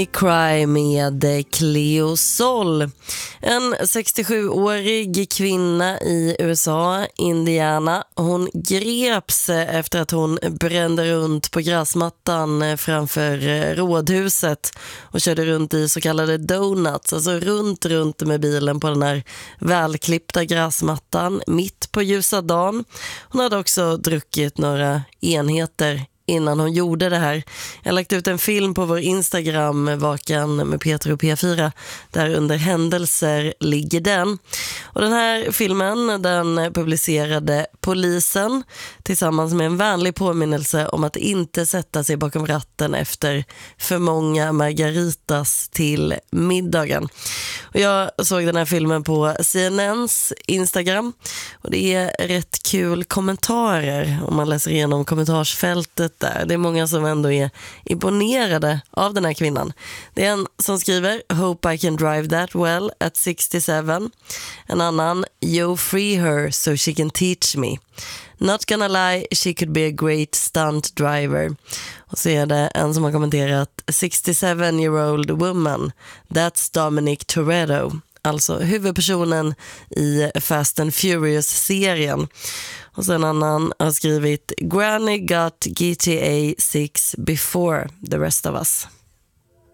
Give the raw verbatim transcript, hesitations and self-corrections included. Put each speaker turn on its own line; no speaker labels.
Cry med Cleo Sol. En sextiosjuårig kvinna i U S A, Indiana. Hon greps efter att hon brände runt på gräsmattan framför rådhuset och körde runt i så kallade donuts, alltså runt runt med bilen på den här välklippta gräsmattan mitt på ljusa dagen. Hon hade också druckit några enheter innan hon gjorde det här. Jag har lagt ut en film på vår Instagram, Vakan med Peter och P fyra, där under händelser ligger den. Och den här filmen, den publicerade polisen tillsammans med en vänlig påminnelse om att inte sätta sig bakom ratten efter för många margaritas till middagen. Och jag såg den här filmen på C N N:s Instagram och det är rätt kul kommentarer om man läser igenom kommentarsfältet där. Det är många som ändå är imponerade av den här kvinnan. Det är en som skriver "Hope I can drive that well at sixty-seven". En annan "Yo, free her so she can teach me. Not gonna lie, she could be a great stunt driver". Och så är det en som har kommenterat "sixty-seven-year-old woman. That's Dominic Toretto". Alltså huvudpersonen i Fast and Furious-serien. Och sen en annan har skrivit "Granny got G T A six before the rest of us".